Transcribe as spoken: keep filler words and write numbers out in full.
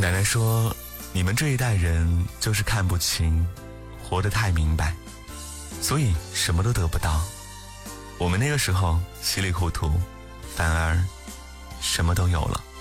奶奶说，你们这一代人就是看不清，活得太明白，所以什么都得不到。我们那个时候稀里糊涂，反而什么都有了。